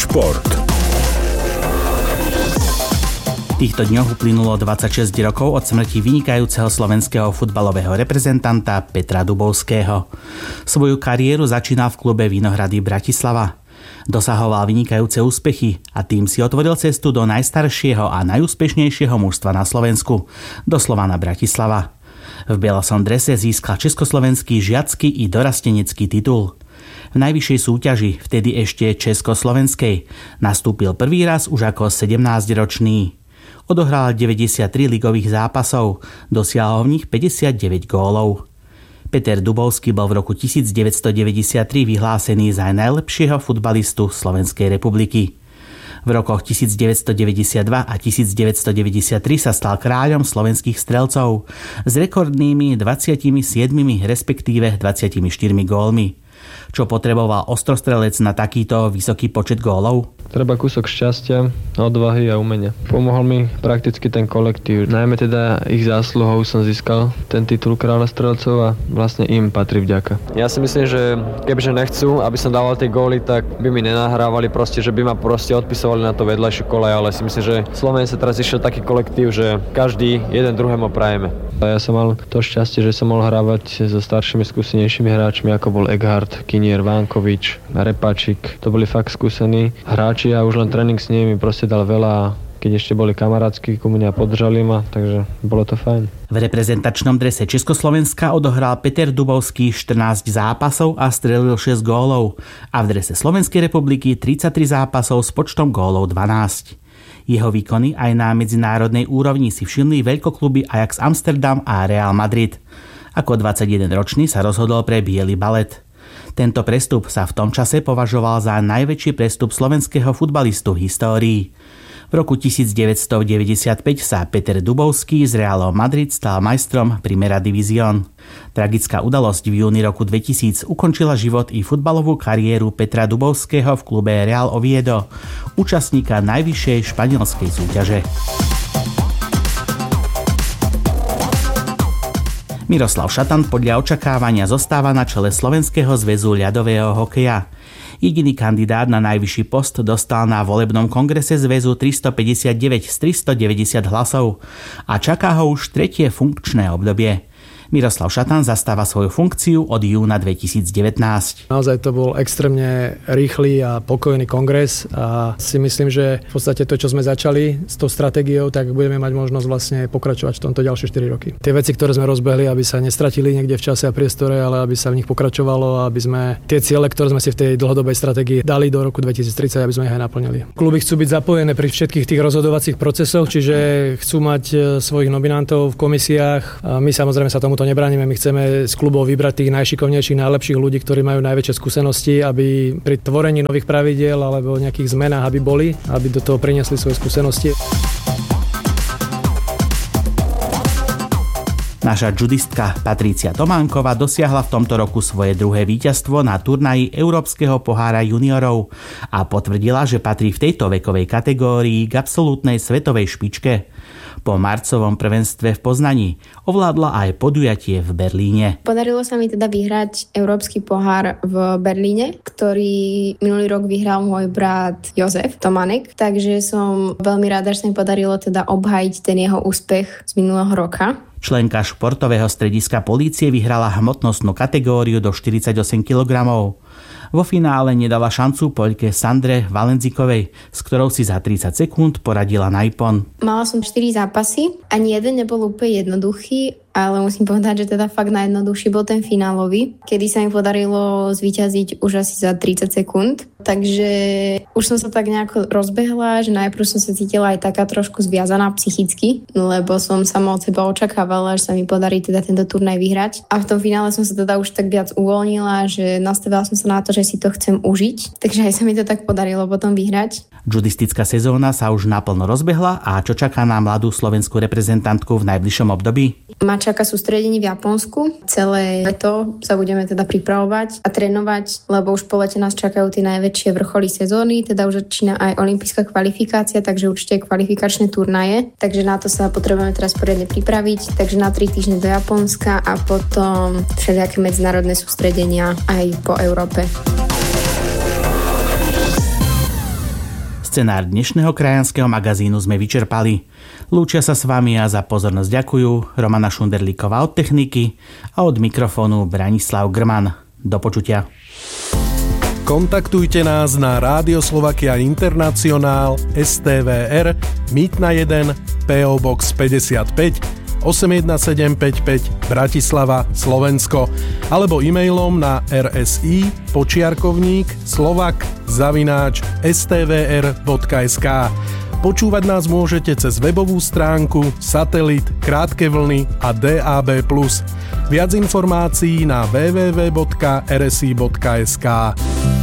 Šport. V týchto dňoch uplynulo 26 rokov od smrti vynikajúceho slovenského futbalového reprezentanta Petra Dubovského. Svoju kariéru začínal v klube Vinohrady Bratislava. Dosahoval vynikajúce úspechy a tým si otvoril cestu do najstaršieho a najúspešnejšieho mužstva na Slovensku, do Slovana Bratislava. V bielosom drese získal československý žiacky i dorastenecký titul. V najvyššej súťaži, vtedy ešte československej, nastúpil prvý raz už ako 17-ročný. Odohral 93 ligových zápasov, dosiahol v nich 59 gólov. Peter Dubovský bol v roku 1993 vyhlásený za najlepšieho futbalistu Slovenskej republiky. V rokoch 1992 a 1993 sa stal kráľom slovenských strelcov s rekordnými 27, respektíve 24 gólmi. Čo potreboval ostrostrelec na takýto vysoký počet gólov? Treba kúsok šťastia, odvahy a umenia. Pomohol mi prakticky ten kolektív. Najmä teda ich zásluhou som získal ten titul kráľa strelcov a vlastne im patrí vďaka. Ja si myslím, že kebyže nechcú, aby som dával tie góly, tak by mi nenahrávali proste, že by ma proste odpisovali na to vedľajšiu kolej, ale si myslím, že Slovenec sa teraz išiel taký kolektív, že každý jeden druhému prajeme. A ja som mal to šťastie, že som mohol hrávať so staršími, skúsenejšími hráčmi, ako bol Eghard, Kinier, Vánkovič, Repačík. To boli fakt skúsení hráči a už len tréning s nimi proste dal veľa, keď ešte boli kamarátsky ku mne a podržali ma, takže bolo to fajn. V reprezentačnom drese Československa odohral Peter Dubovský 14 zápasov a strelil 6 gólov a v drese Slovenskej republiky 33 zápasov s počtom gólov 12. Jeho výkony aj na medzinárodnej úrovni si všimli veľkokluby Ajax Amsterdam a Real Madrid. Ako 21-ročný sa rozhodol pre biely balet. Tento prestup sa v tom čase považoval za najväčší prestup slovenského futbalistu v histórii. V roku 1995 sa Peter Dubovský z Realom Madrid stal majstrom Primera División. Tragická udalosť v júni roku 2000 ukončila život i futbalovú kariéru Petra Dubovského v klube Real Oviedo, účastníka najvyššej španielskej súťaže. Miroslav Šatan podľa očakávania zostáva na čele Slovenského zväzu ľadového hokeja. Jediný kandidát na najvyšší post dostal na volebnom kongrese zväzu 359 z 390 hlasov a čaká ho už tretie funkčné obdobie. Miroslav Šatan zastáva svoju funkciu od júna 2019. Naozaj to bol extrémne rýchly a pokojný kongres a si myslím, že v podstate to, čo sme začali s tou stratégiou, tak budeme mať možnosť vlastne pokračovať v tomto ďalšie 4 roky. Tie veci, ktoré sme rozbehli, aby sa nestratili niekde v čase a priestore, ale aby sa v nich pokračovalo, aby sme tie ciele, ktoré sme si v tej dlhodobej stratégii dali do roku 2030, aby sme ich aj naplnili. Kluby chcú byť zapojené pri všetkých tých rozhodovacích procesoch, čiže chcú mať svojich nominantov v komisiách. A my samozrejme sa tomu to nebránime, my chceme z klubov vybrať tých najšikovnejších, najlepších ľudí, ktorí majú najväčšie skúsenosti, aby pri tvorení nových pravidiel alebo nejakých zmenách, aby boli, aby do toho priniesli svoje skúsenosti. Naša judistka Patrícia Tománková dosiahla v tomto roku svoje druhé víťazstvo na turnaji Európskeho pohára juniorov a potvrdila, že patrí v tejto vekovej kategórii k absolútnej svetovej špičke. Po marcovom prvenstve v Poznani ovládla aj podujatie v Berlíne. Podarilo sa mi teda vyhrať Európsky pohár v Berlíne, ktorý minulý rok vyhral môj brat Jozef Tomanek, takže som veľmi rada, že sa mi podarilo teda obhájiť ten jeho úspech z minulého roka. Členka športového strediska polície vyhrala hmotnostnú kategóriu do 48 kg. Vo finále nedala šancu Poľke Sandre Valenzikovej, s ktorou si za 30 sekúnd poradila na ipon. Mala som 4 zápasy, ani jeden nebol úplne jednoduchý, ale musím povedať, že teda fakt najjednoduchší bol ten finálový, kedy sa mi podarilo zvíťaziť už asi za 30 sekúnd. Takže už som sa tak nejako rozbehla, že najprv som sa cítila aj taká trošku zviazaná psychicky, lebo som sama od seba očakávala, že sa mi podarí teda tento turnaj vyhrať. A v tom finále som sa teda už tak viac uvoľnila, že nastavila som sa na to, že si to chcem užiť. Takže aj sa mi to tak podarilo potom vyhrať. Judistická sezóna sa už naplno rozbehla a čo čaká na mladú slovenskú reprezentantku v najbližšom období? Ma čaká sústredenie v Japonsku. Celé leto sa budeme teda pripravovať a trénovať, lebo už po lete nás čakajú tie najväčšie vrcholy sezóny, teda už začína aj olympijská kvalifikácia, takže určite kvalifikačné turnaje. Takže na to sa potrebujeme teraz poriadne pripraviť. Takže na 3 týždne do Japonska a potom všelijaké medzinárodné sústredenia aj po Európe. Scenár dnešného krajanského magazínu sme vyčerpali. Lúčia sa s vami a za pozornosť ďakujú Romana Šunderlíková od techniky a od mikrofónu Branislav Grman. Do počutia. Kontaktujte nás na Rádio Slovakia Internacionál STVR Mýtna 1 PO Box 55 81755 Bratislava, Slovensko alebo e-mailom na rsi_slovak@stvr.sk. Počúvať nás môžete cez webovú stránku, satelit, krátke vlny a DAB+. Viac informácií na www.rsi.sk.